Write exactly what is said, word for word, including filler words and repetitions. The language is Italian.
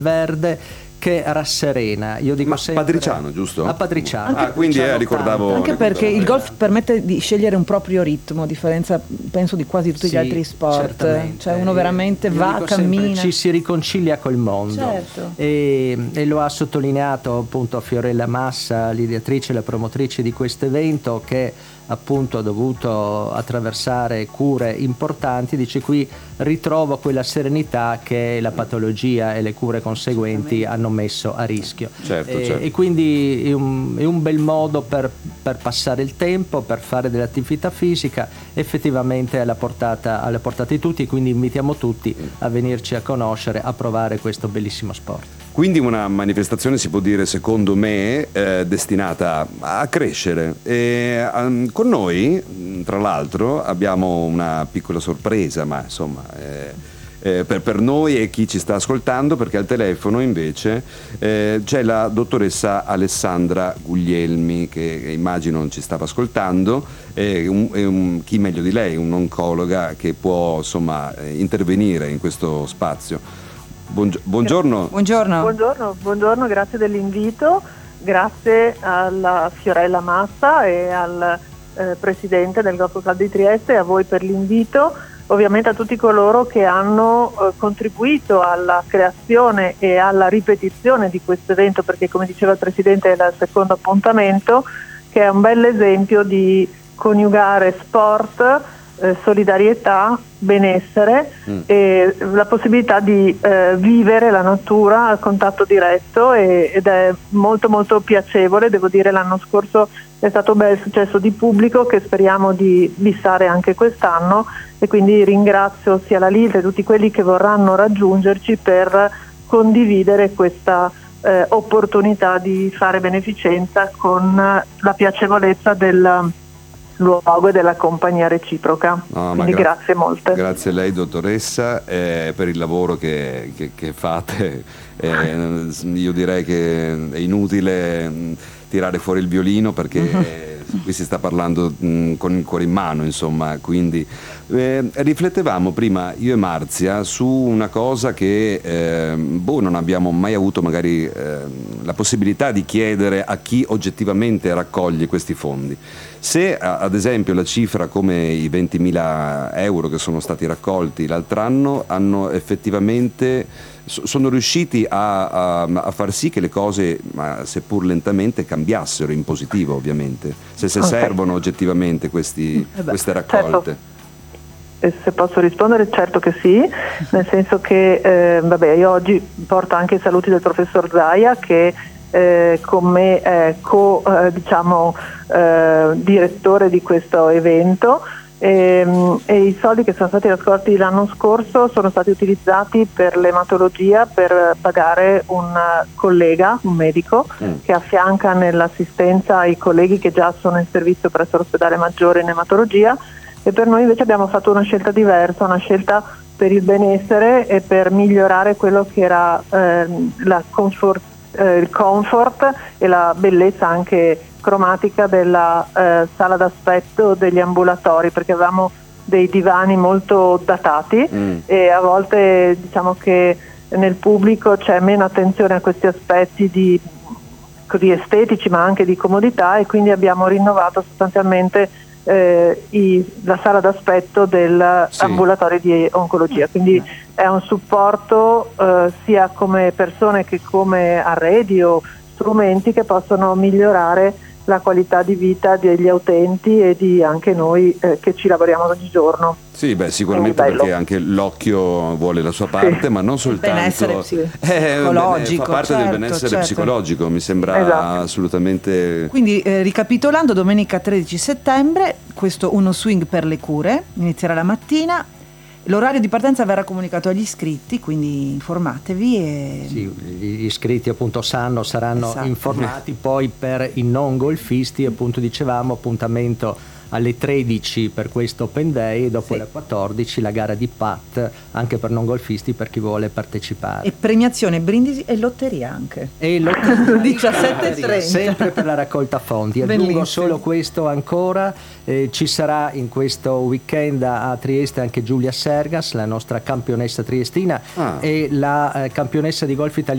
verde che rasserena. Io dico Ma sempre Padriciano, giusto? A Padriciano. Ah, quindi eh, ricordavo. Anche perché ricordavo. il golf permette di scegliere un proprio ritmo, a differenza penso di quasi tutti Sì, gli altri sport. certamente. Cioè uno veramente Io va, dico sempre, cammina. ci si riconcilia col mondo. Certo. E, e lo ha sottolineato appunto Fiorella Massa, l'ideatrice e la promotrice di questo evento, che appunto ha dovuto attraversare cure importanti. Dice: qui ritrovo quella serenità che la patologia e le cure conseguenti hanno messo a rischio. Certo, e, certo. e quindi è un, è un bel modo per, per passare il tempo, per fare dell'attività fisica effettivamente alla portata, alla portata di tutti, e quindi invitiamo tutti a venirci a conoscere, a provare questo bellissimo sport. Quindi una manifestazione, si può dire, secondo me, eh, destinata a crescere. E, um, con noi, tra l'altro, abbiamo una piccola sorpresa, ma insomma, eh, eh, per, per noi e chi ci sta ascoltando, perché al telefono invece eh, c'è la dottoressa Alessandra Guglielmi, che immagino non ci stava ascoltando, e un, e un, chi meglio di lei, un'oncologa che può insomma intervenire in questo spazio. Buongiorno. Buongiorno. Buongiorno, buongiorno, grazie dell'invito, grazie alla Fiorella Massa e al eh, presidente del Golf Club di Trieste e a voi per l'invito, ovviamente a tutti coloro che hanno eh, contribuito alla creazione e alla ripetizione di questo evento, perché come diceva il presidente è il secondo appuntamento, che è un bel esempio di coniugare sport, eh, solidarietà, benessere mm. e la possibilità di eh, vivere la natura a contatto diretto, e, ed è molto molto piacevole. Devo dire, l'anno scorso è stato un bel successo di pubblico che speriamo di bissare anche quest'anno, e quindi ringrazio sia la Lilde e tutti quelli che vorranno raggiungerci per condividere questa eh, opportunità di fare beneficenza con la piacevolezza del luogo e della compagnia reciproca. No, Quindi gra- grazie molte. Grazie a lei, dottoressa, eh, per il lavoro che, che, che fate. Eh, io direi che è inutile mh, tirare fuori il violino, perché uh-huh. qui si sta parlando mh, con il cuore in mano, insomma. Quindi eh, riflettevamo prima io e Marzia su una cosa che eh, boh, non abbiamo mai avuto magari eh, la possibilità di chiedere a chi oggettivamente raccoglie questi fondi. Se ad esempio la cifra come i ventimila euro che sono stati raccolti l'altro anno hanno effettivamente sono riusciti a, a, a far sì che le cose, ma seppur lentamente, cambiassero in positivo, ovviamente, se, se okay. servono oggettivamente questi, eh beh, queste raccolte. Certo. Se posso rispondere, certo che sì, nel senso che eh, vabbè, io oggi porto anche i saluti del professor Zaia, che Eh, con me è co eh, diciamo eh, direttore di questo evento, e, e i soldi che sono stati raccolti l'anno scorso sono stati utilizzati per l'ematologia, per pagare un collega, un medico mm. che affianca nell'assistenza ai colleghi che già sono in servizio presso l'ospedale Maggiore in ematologia, e per noi invece abbiamo fatto una scelta diversa, una scelta per il benessere e per migliorare quello che era eh, la comfort Eh, il comfort e la bellezza anche cromatica della eh, sala d'aspetto degli ambulatori, perché avevamo dei divani molto datati mm. e a volte diciamo che nel pubblico c'è meno attenzione a questi aspetti di, così estetici, ma anche di comodità, e quindi abbiamo rinnovato sostanzialmente eh, i, la sala d'aspetto dell'ambulatorio sì. di oncologia, quindi è un supporto eh, sia come persone che come arredi o strumenti che possono migliorare la qualità di vita degli utenti e di anche noi eh, che ci lavoriamo ogni giorno. Sì, beh, sicuramente, perché anche l'occhio vuole la sua parte, sì. ma non soltanto benessere eh, psicologico, fa parte certo, del benessere certo. psicologico, mi sembra esatto. assolutamente. Quindi eh, ricapitolando, domenica tredici settembre questo Uno Swing per le cure inizierà la mattina. L'orario di partenza verrà comunicato agli iscritti, quindi informatevi. E... Sì, gli iscritti appunto sanno, saranno esatto. informati. Poi per i non golfisti, appunto dicevamo, appuntamento alle tredici per questo Open Day, e dopo sì. alle quattordici la gara di putt anche per non golfisti, per chi vuole partecipare. E premiazione, brindisi e lotteria anche. E lotteria diciassette e trenta sempre per la raccolta fondi. Aggiungo solo questo ancora, eh, ci sarà in questo weekend a Trieste anche Giulia Sergas, la nostra campionessa triestina ah. e la eh, campionessa di golf italiana